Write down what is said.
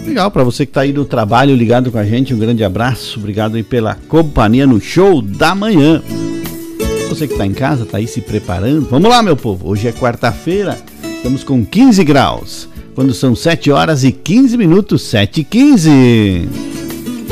Legal, para você que está aí no trabalho ligado com a gente, um grande abraço, obrigado aí pela companhia no Show da Manhã. Você que está em casa, está aí se preparando, vamos lá, meu povo, hoje é quarta-feira, estamos com 15 graus, quando são 7 horas e 15 minutos, 7h15.